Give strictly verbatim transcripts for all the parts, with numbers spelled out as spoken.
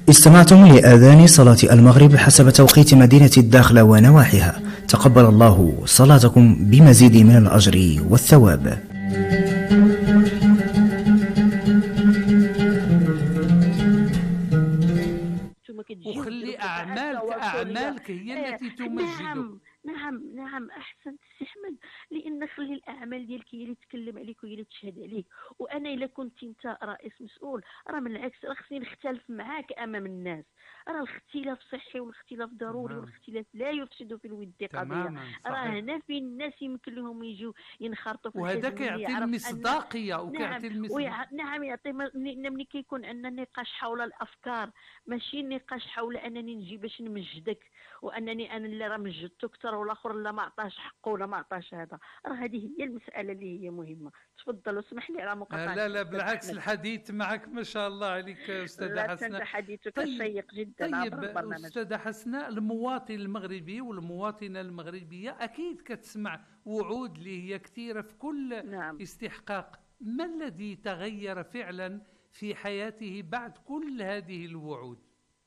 استمعتم لآذان صلاة المغرب حسب توقيت مدينة الداخلة ونواحيها. تقبل الله صلاتكم بمزيد من الأجر والثواب. وخلي أعمالك أعمالك هي التي تمجدك. نعم نعم نعم أحسنت سي أحمد، لأن خلي الأعمال ديالك هي اللي تكلم عليك وهي اللي تشهد عليك. وأنا إلا كنت أنت رئيس مسؤول راه من العكس راه خصني نختلف معاك أمام الناس. راه الاختلاف صحي والاختلاف ضروري تمام. والاختلاف لا يفسد في الود قضية. راه هنا في الناس يمكن لهم يجوا ينخرطوا في وهذا كيعطي المصداقية وكيعطي نعم المصداقية. نعم يعطي ملي كيكون عندنا نقاش حول الأفكار، ماشي نقاش حول أنني نجي باش نمجدك وأنني أنا اللي راه مجدته أكثر والاخر لا ما عطاش حقه ولا ما عطاش هذا. راه هذه هي المسألة اللي هي مهمة. تفضل واسمح لي على مقاطعة. لا لا بالعكس، الحديث معك ما شاء الله عليك أستاذة حسناء. حديثك طيب شيق جدا. طيب أستاذة حسناء، المواطن المغربي والمواطنة المغربية أكيد كتسمع وعود اللي هي كثيرة في كل نعم. استحقاق. ما الذي تغير فعلا في حياته بعد كل هذه الوعود؟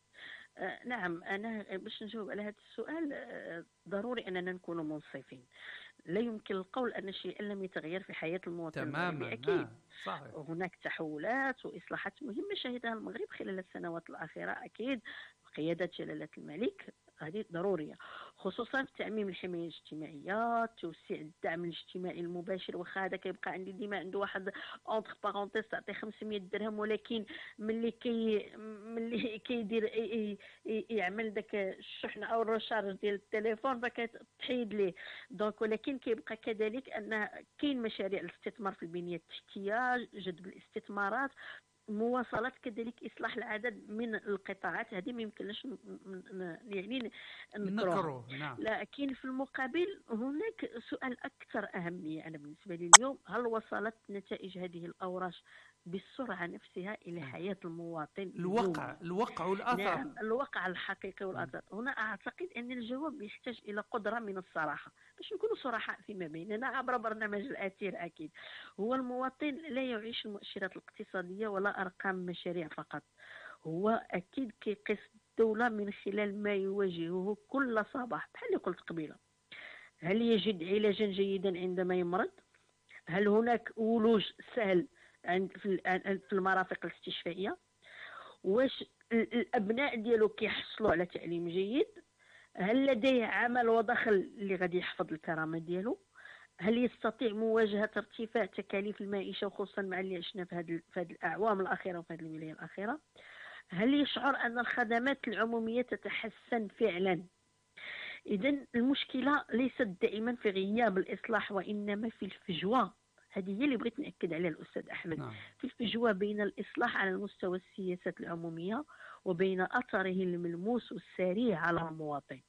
آه نعم، أنا باش نجاوب على هذا السؤال آه ضروري أننا نكون منصفين. لا يمكن القول أن شيئا لم يتغير في حياة المواطن المغربي. أكيد نعم. صحيح. هناك تحولات وإصلاحات مهمة شهدها المغرب خلال السنوات الأخيرة. أكيد قيادة جلالة الملك هذه ضرورية، خصوصا في تعميم الحماية الاجتماعية، توسيع الدعم الاجتماعي المباشر. واخا هذا كيبقى عندي ديما عنده واحد اونتر بارونتيز تعطي خمسمية درهم، ولكن ملي كي ملي كيدير يعمل داك الشحن او الرشارج ديال التليفون فكتحيد ليه. دونك ولكن كيبقى كذلك ان كاين مشاريع الاستثمار في البنية التحتية، جذب الاستثمارات، مواصلة كذلك إصلاح العدد من القطاعات. هذه ما يمكنش يعني نكروه. نعم. لكن في المقابل هناك سؤال أكثر أهمية أنا بالنسبة لي اليوم: هل وصلت نتائج هذه الأوراش بالسرعة نفسها إلى حياة المواطن؟ الوقع الوقع والأثر. نعم، الوقع الحقيقي والأثر. هنا أعتقد أن الجواب يحتاج إلى قدرة من الصراحة باش نكونوا صراحة فيما بيننا عبر برنامج الأثير. أكيد هو المواطن لا يعيش المؤشرات الاقتصادية ولا أرقام مشاريع فقط، هو أكيد كيقيس الدولة من خلال ما يواجهه كل صباح. بحال اللي قلت قبيلة: هل يجد علاجا جيدا عندما يمرض؟ هل هناك ولوج سهل عند في المرافق الاستشفائية؟ واش الأبناء ديالو كيحصلوا على تعليم جيد؟ هل لديه عمل ودخل اللي غادي يحفظ الكرامة ديالو؟ هل يستطيع مواجهة ارتفاع تكاليف المعيشة وخصوصا مع اللي عشنا في هذه في هذه الأعوام الأخيرة وفي هذه الولاية الأخيرة؟ هل يشعر أن الخدمات العمومية تتحسن فعلا؟ إذن المشكلة ليست دائما في غياب الإصلاح وإنما في الفجوة. هذه هي اللي بغيت نأكد عليها الأستاذ أحمد. نعم. في الفجوة بين الإصلاح على المستوى السياسات العمومية وبين أثره الملموس والسريع على المواطن.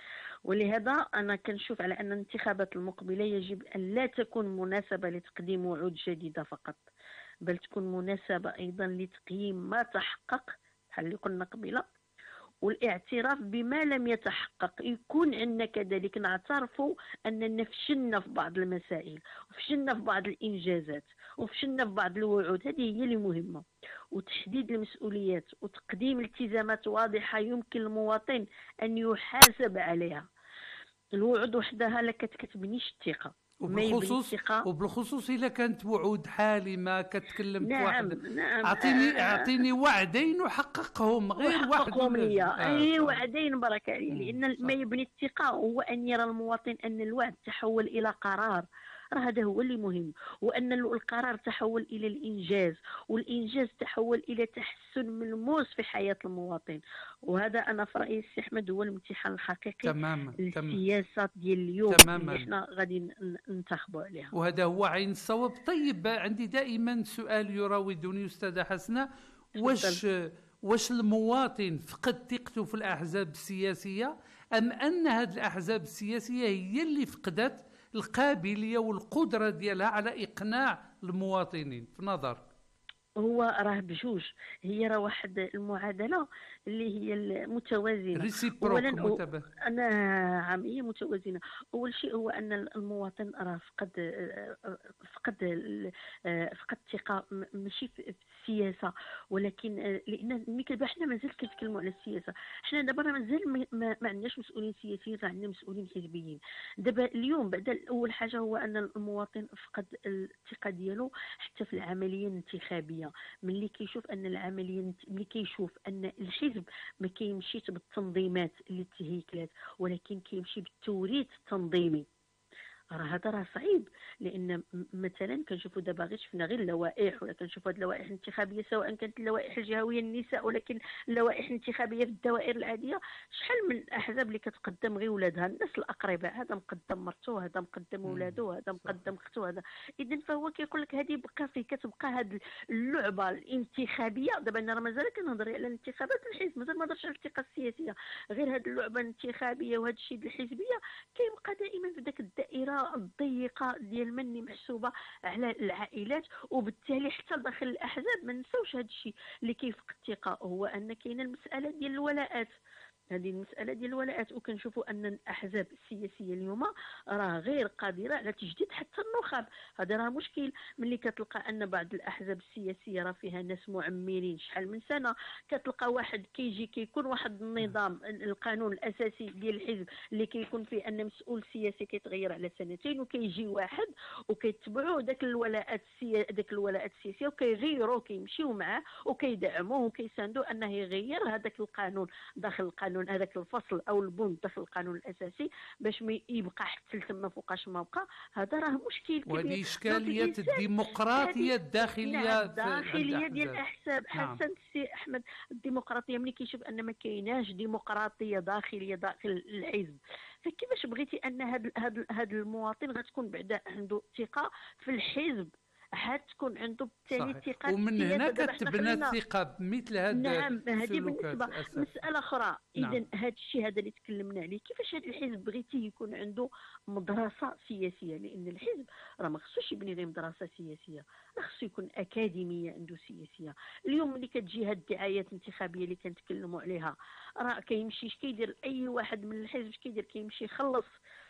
ولهذا أنا كنشوف على أن الانتخابات المقبلة يجب أن لا تكون مناسبة لتقديم وعود جديدة فقط، بل تكون مناسبة أيضا لتقييم ما تحقق بحال اللي قلنا قبيلة، والاعتراف بما لم يتحقق. يكون عندنا كذلك نعترفوا أننا فشلنا في بعض المسائل وفشلنا في بعض الإنجازات وفشلنا في بعض الوعود. هذه هي اللي مهمة. وتحديد المسؤوليات وتقديم التزامات واضحة يمكن المواطن أن يحاسب عليها. الوعود وحدها لا كتبنيش الثقة. وبالخصوص وبالخصوص إذا كانت وعود حالمة كتكلم نعم واحد. نعم. أعطيني أعطيني وعدين وحققهم غير واحد ليا. آه أي وعدين برك عليه. لأن ما يبني الثقة هو أن يرى المواطن أن الوعد تحول إلى قرار. هذا هو اللي مهم، وأن القرار تحول إلى الإنجاز، والإنجاز تحول إلى تحسن ملموس في حياة المواطن. وهذا أنا في رأيي السي أحمد هو الامتحان الحقيقي تماما للسياسات ديال اليوم تماما. اللي احنا غادي ننتخبوا عليها، وهذا هو عين الصواب. طيب عندي دائما سؤال يراودني أستاذة حسناء: واش واش المواطن فقد ثقته في الأحزاب السياسية، أم أن هذه الأحزاب السياسية هي اللي فقدت القابلية والقدرة ديالها على إقناع المواطنين في نظرك؟ هو راه بجوج، هي راه واحد المعادله اللي هي المتوازنه. ريسيبروك اولا متبادل. انا عام هي متوازنه. اول شيء هو ان المواطن راه فقد فقد فقد الثقه، م- ماشي في في السياسه، ولكن لان ملي كنبقى حنا مازال كنتكلموا على السياسه، حنا دابا راه مازال ما, ما ما عندناش مسؤولين سياسيين، راه عندنا مسؤولين حزبيين. دابا اليوم بعد اول حاجه هو ان المواطن فقد الثقه ديالو حتى في العمليه الانتخابيه. ملي كيشوف ان العمليه، ملي كيشوف ان الحزب ما كيمشيش بالتنظيمات اللي تهيكلات، ولكن كيمشي بالتوريث التنظيمي، راه هذا راه صعيب. لان م- مثلا كنشوفوا دابا غير شفنا غير اللوائح، ولا كنشوفوا هذه اللوائح الانتخابيه، سواء كانت اللوائح الجهويه للنساء، ولكن اللوائح الانتخابيه في الدوائر العاديه، شحال من الاحزاب اللي كتقدم غير ولادها، الناس الاقرباء، هذا مقدم مرته، هذا مقدم ولادو، هذا مقدم اخته، هذا. اذا فهو كيقول لك هذه بقى فيه كتبقى هذه اللعبه الانتخابيه. دابا انا راه مازال كنهضر على الانتخابات الحزب، مازال ما هضرتش على الثقه السياسيه. غير هذه اللعبه الانتخابيه وهذا الشيء ديال الحزبيه كيبقى دائما في ذاك الدائره الضيقه ديال مني محسوبه على العائلات. وبالتالي حتى داخل الاحزاب ما نساوش هذا الشيء اللي كيفقد الثقه، هو ان كاينه المساله ديال الولاءات. هذه المسألة ديال الولاءات، وكنشوفوا أن الأحزاب السياسية اليوم راه غير قادرة على تجديد حتى النخب. هذا راه مشكل. ملي كتلقى أن بعض الأحزاب السياسية راه فيها ناس معمرين شحال من سنة، كتلقى واحد كيجي كيكون واحد النظام، القانون الأساسي ديال الحزب اللي كيكون فيه أن مسؤول سياسي كيتغير على سنتين، وكيجي واحد وكيتبعوا داك الولاءات السياسية، داك الولاءات السياسية، وكيغيروا، كيمشيو معاه وكيدعموه وكيساندوه أنه يغير هذاك القانون داخل القانون، هذاك الفصل او البند داخل القانون الاساسي، باش ما يبقى حتى تما فوقاش ما بقى. هذا راه مشكل وهذه كبير. دونك إشكالية الانسان الديمقراطية هذه، نعم، الداخلية في عند الداخليه ديال الأحزاب. الاحزاب. نعم. حسن السي احمد، الديمقراطيه ملي كيشوف ان ما كايناش ديمقراطيه داخليه داخل الحزب، فكيفاش بغيتي ان هذا هذا هذا المواطن غتكون بعدا عنده ثقه في الحزب، حتكون عنده بالتالي صحيح، ثقه في ومن هنا السياسه. دابا حنا كتبنى خلينا، الثقة بمثل هذه نعم، هذه السلوكات بالنسبه أساسا. مساله اخرى. نعم. اذا هذا الشيء هذا اللي تكلمنا عليه، كيفاش هذا الحزب بغيتيه يكون عنده مدرسه سياسيه، لان الحزب راه ما خصوش يبني غير مدرسه سياسيه، راه خصو يكون اكاديميه عنده سياسيه. اليوم ملي كتجي هذه الدعايات الانتخابيه اللي كنتكلموا عليها، راه كيمشي اش كيدير اي واحد من الحزب، اش كيدير كيمشي يخلص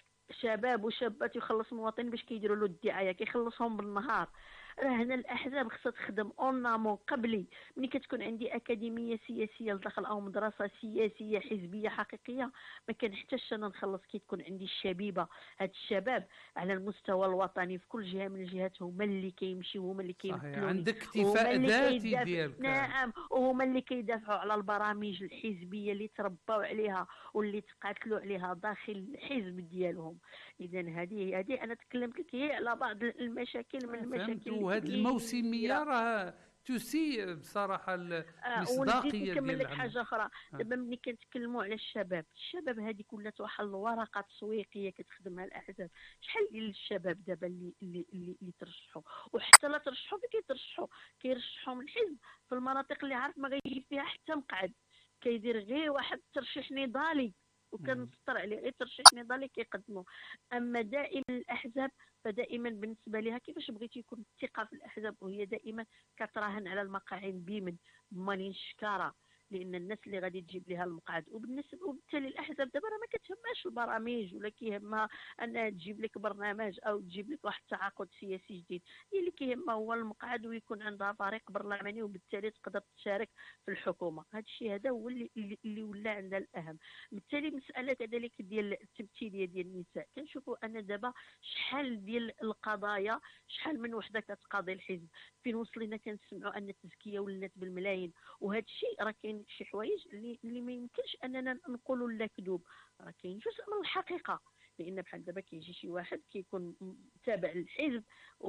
شباب وشابات، يخلص مواطنين باش كيديروا له الدعايه، كيخلصهم بالنهار. راه هنا الاحزاب خصها تخدم اون امون قبلي. ملي كتكون عندي اكاديميه سياسيه لداخل او مدرسه سياسيه حزبيه حقيقيه، ما كنحتاجش انا نخلص. كي تكون عندي الشبيبه، هاد الشباب على المستوى الوطني في كل جهه من الجهات هما اللي كيمشيو، هما اللي صحيح، كيمثلوني، عندك وهما اكتفاء اللي ذاتي كيدافعوا، ديالك. نعم، وهما اللي كيدافعوا على البرامج الحزبيه اللي تربوا عليها واللي تقاتلوا عليها داخل الحزب ديالهم. اذا هذه هذه انا تكلمت لك هي على بعض المشاكل من فهمت. المشاكل وهذه الموسمية الكبيره. راه تسيء بصراحة آه ونزيد المصداقية نكمل ديال لك العمل. حاجه اخرى. آه. دابا ملي كنتكلموا على الشباب، الشباب هذه كلها واحد الورقه تسويقيه كتخدمها الاحزاب. شحال ديال الشباب دابا اللي اللي اللي, اللي ترشحوا، وحتى لا ترشحوا فكيترشحوا، كيرشحوا من الحزب في المناطق اللي عارف ما غيجي فيها حتى مقعد، كيدير غير واحد الترشيح نضالي، وكنسطر عليه غير ترشيح نضالي كيقدموا. اما دائما الاحزاب فدائما بالنسبه لها كيفاش بغيتي يكون الثقه في الاحزاب، وهي دائما كتراهن على المقاعد بيمن مالين شكاره، لان الناس اللي غادي تجيب لها المقعد. وبالنسبه وبالتالي الاحزاب دابا راه ما كتهمهاش البرامج، ولا كيهمها انها تجيب لك برنامج او تجيب لك واحد التعاقد سياسي جديد. هي اللي كيهمها هو المقعد، ويكون عندها فريق برلماني وبالتالي تقدر تشارك في الحكومه. هذا الشيء هذا هو اللي اللي ولا عندها الاهم. بالتالي مساله كذلك ديال التمثيليه ديال النساء، كنشوفوا ان دابا شحال ديال القضايا، شحال من وحده كتقاضي الحزب، فين وصلنا كنسمعوا ان التزكيه ولات بالملايين. وهذا الشيء راه كاين شي حوايج اللي اللي ما يمكنش اننا نقولوا لا كذوب، راه كاين جزء من الحقيقه. لان بحال دابا كيجي شي واحد كيكون تابع للحزب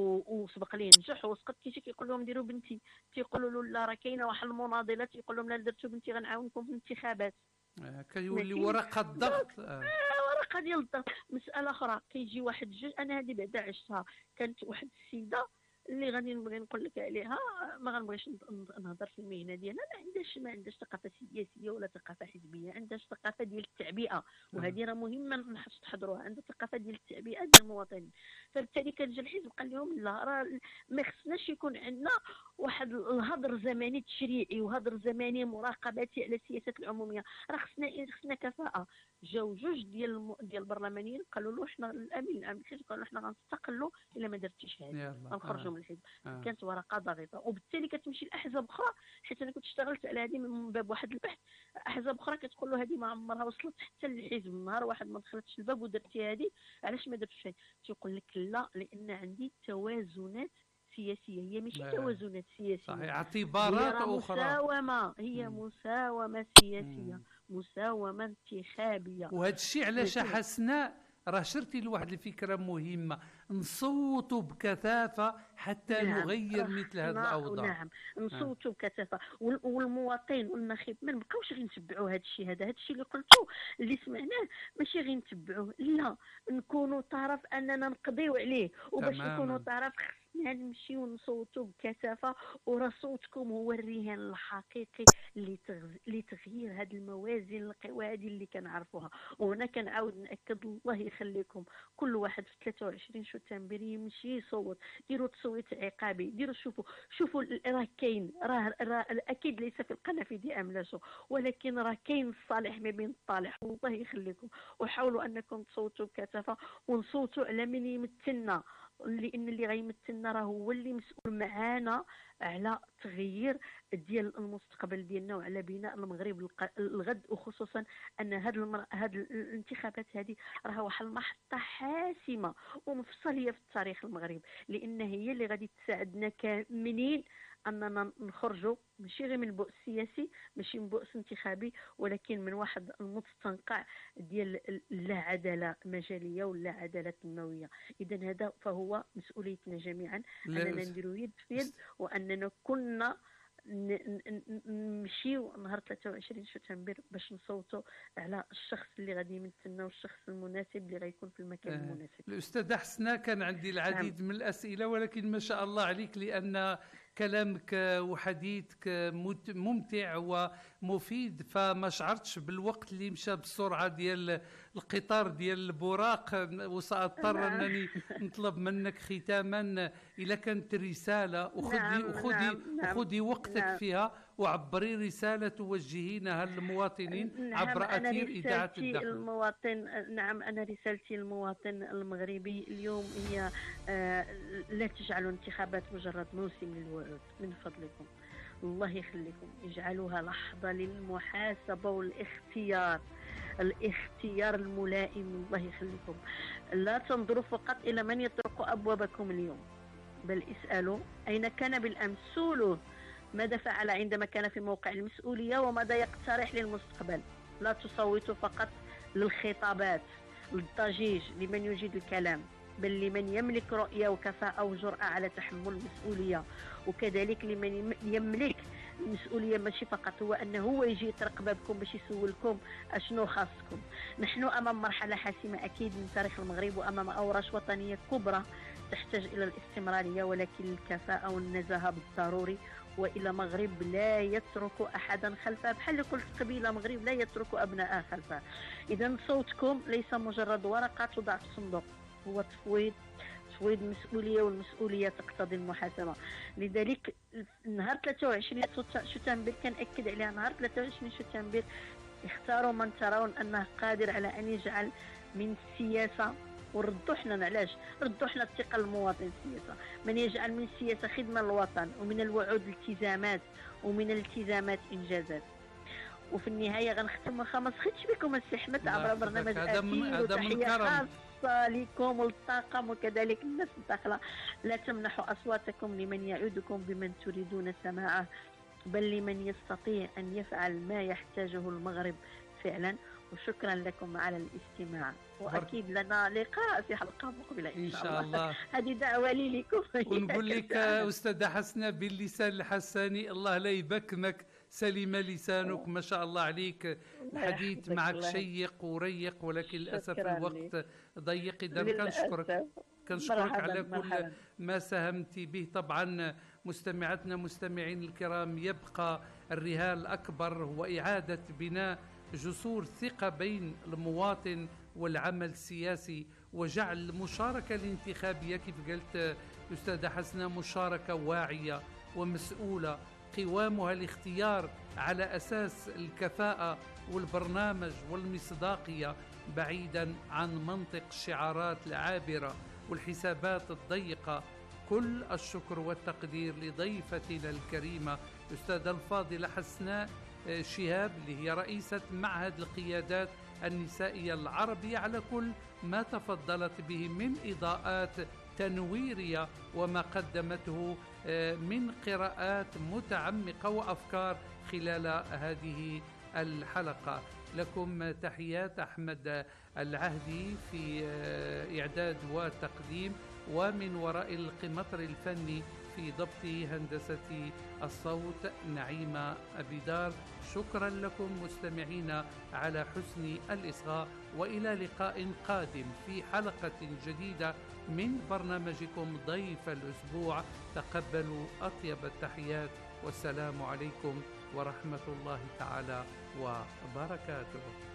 وسبق ليه نجح وسقط، كيجي كيقول لهم ديروا بنتي، تيقولوا له لا راه كاينه واحد المناضله تيقول لهم لا درتو بنتي غنعاونكم في الانتخابات. آه. كيولي ورقة ضغط. آه. ورقه ديال الضغط. مساله اخرى، كيجي واحد الجوج، انا هذه بعدا عشتها. كانت واحد السيده اللي غادي نبغي نقول لك عليها، ما غنبغيش نهضر في المهنه ديالها، ما عندهاش ما عندهاش ثقافه سياسيه ولا ثقافه حزبيه، عندها ثقافه ديال التعبئه، وهذه راه مهمه نحس تحضروها. عندها ثقافه ديال التعبئه ديال المواطنين. فبالتالي كان جا الحزب قال لهم لا، راه ما خصناش يكون عندنا واحد الهدر زمني تشريعي وهدر زمني مراقبتي على السياسات العموميه. راه خصنا خصنا كفاءه. جاو جوج ديال الم... ديال البرلمانيين قالوا له حنا الامين العام الحزب قالوا حنا غنستقلوا الا ما درتيش هذا غنخرجوا آه. من الحزب. آه. كانت ورقه ضغيطه، وبالتالي كتمشي لاحزاب اخرى، حيت انا كنت اشتغلت على هذه من باب واحد البحث. احزاب اخرى كتقول له هذه ما عمرها وصلت حتى للحزب، نهار واحد ما دخلتش الباب ودرتي هذه علاش ما درتش هذه؟ تيقول لك لا، لان عندي توازنات سياسيه. هي ماشي توازنات سياسيه، صحيح، اعتبارات اخرى. مساومه، هي مم. مساومه سياسيه، مم. مساومه انتخابيه. وهذا الشيء علاش حسنا راه شرتي لواحد الفكره مهمه، نصوتوا بكثافه حتى نعم. نغير مثل هذه الاوضاع. نعم، نصوتوا آه. بكثافه، والمواطن والناخب ما نبقاوش غير نتبعوا هذا الشيء. هذا هذا الشيء اللي قلتو اللي سمعناه ماشي غير نتبعوه، لا، نكونوا طرف اننا نقضيو عليه. وباش نكونوا طرف خصنا نمشيو ونصوتوا بكثافه، وراه صوتكم هو الرهان الحقيقي لتغيير هذه الموازين القوى هذه اللي كنعرفوها. وهنا كنعاود ناكد، الله يخليكم كل واحد في ثلاثة وعشرين شتنبر يمشي يصوت. ديروا تصويت عقابي، ديروا شوفوا شوفوا راه كاين، راه راه اكيد ليس في القنافذ املاشه، ولكن راه كاين الصالح ما بين الطالح. الله يخليكم، وحاولوا انكم تصوتوا بكثافه ونصوتوا على من يمثلنا، لان اللي غيمثلنا راه هو اللي مسؤول معانا على تغيير ديال المستقبل ديالنا وعلى بناء المغرب الغد. وخصوصا ان هذه المر... هذه الانتخابات هذه راه واحد المحطه حاسمه ومفصليه في التاريخ المغرب، لان هي اللي غادي تساعدنا كاملين اننا نخرجوا ماشي غير من البؤس السياسي، ماشي من بؤس انتخابي، ولكن من واحد المستنقع ديال لا عداله مجاليه ولا عداله تنمويه. اذا هذا فهو مسؤوليتنا جميعا، اننا نديروا يد في يد، واننا كنا نمشيو نهار ثلاثة وعشرين شتنبر باش نصوتوا على الشخص اللي غادي يمثلنا والشخص المناسب اللي غيكون في المكان آه. المناسب. الأستاذة حسناء، كان عندي العديد نعم. من الأسئلة، ولكن ما شاء الله عليك، لأن كلامك وحديثك ممتع ومفيد، فما شعرتش بالوقت اللي مشى بالسرعة ديال القطار ديال البراق. وسأضطر أنني نطلب منك ختاما إذا كانت رسالة وخذي نعم وخذي نعم وخذي وقتك نعم فيها، وعبري رسالة توجهينها للمواطنين نعم عبر أثير إذاعة الداخل. المواطن نعم أنا رسالتي للمواطن المغربي اليوم هي آه لا تجعلوا انتخابات مجرد موسم للوعود من فضلكم. الله يخليكم، اجعلوها لحظة للمحاسبة والاختيار، الاختيار الملائم. الله يخليكم، لا تنظروا فقط إلى من يطرق أبوابكم اليوم، بل اسألوا أين كان بالأمس، سولوه ماذا فعل عندما كان في موقع المسؤولية وماذا يقترح للمستقبل. لا تصوتوا فقط للخطابات، للضجيج، لمن يجيد الكلام، بل لمن يملك رؤية وكفاءة وجرأة على تحمل المسؤولية، وكذلك لمن يملك المسؤولية ماشي فقط هو أنه هو يجي يطرق بابكم باش يسولكم أشنو خاصكم. نحن أمام مرحلة حاسمة أكيد من تاريخ المغرب، وأمام أوراش وطنية كبرى تحتاج إلى الاستمرارية، ولكن الكفاءة والنزاهة بالضروري، وإلى مغرب لا يترك أحدا خلفه، بحال قلت قبيله مغرب لا يترك أبناء خلفه. إذا صوتكم ليس مجرد ورقة توضع في الصندوق، هو تفويض تفويض المسؤولية، والمسؤولية تقتضي المحاسبة. لذلك نهار ثلاثة وعشرين شتنبر كنأكد عليها، نهار ثلاثة وعشرين شتنبر اختاروا من ترون أنه قادر على أن يجعل من السياسة، وردوا حنا علاش ردوا حنا الثقه للمواطن السياسه، من يجعل من السياسه خدمه للوطن، ومن الوعود التزامات، ومن الالتزامات انجازات. وفي النهايه غنختم واخا ما سخيتش بكم السي احمد عبر برنامج اثير، وتحيه خاصه لكم والطاقم وكذلك الناس الداخله. لا تمنحوا اصواتكم لمن يعودكم بمن تريدون سماعه، بل لمن يستطيع ان يفعل ما يحتاجه المغرب فعلا. وشكرا لكم على الاستماع، واكيد لنا لقاء في حلقه مقبله ان شاء الله. هذه دعوه لي لكم. ونقول لك استاذه حسناء باللسان الحساني، الله لا يبكمك، سلم لسانك، ما شاء الله عليك. الحديث معك شيق وريق، ولكن للاسف الوقت ضيق. اذا كنشكرك كنشكرك على كل ما ساهمت به. طبعا مستمعاتنا مستمعين الكرام، يبقى الرهان الاكبر هو اعاده بناء جسور ثقة بين المواطن والعمل السياسي، وجعل المشاركة الانتخابية كيف قلت الأستاذة حسناء مشاركة واعية، ومسؤولة قوامها الاختيار على أساس الكفاءة والبرنامج والمصداقية، بعيدا عن منطق الشعارات العابرة والحسابات الضيقة. كل الشكر والتقدير لضيفتنا الكريمة الأستاذة الفاضلة حسناء شهاب، اللي هي رئيسة معهد القيادات النسائية العربية، على كل ما تفضلت به من إضاءات تنويرية وما قدمته من قراءات متعمقة وأفكار خلال هذه الحلقة. لكم تحيات أحمد العهدي في إعداد وتقديم، ومن وراء القمطر الفني في ضبط هندسة الصوت نعيمة أبيدار. شكرا لكم مستمعين على حسن الإصغاء، وإلى لقاء قادم في حلقة جديدة من برنامجكم ضيف الأسبوع. تقبلوا أطيب التحيات، والسلام عليكم ورحمة الله تعالى وبركاته.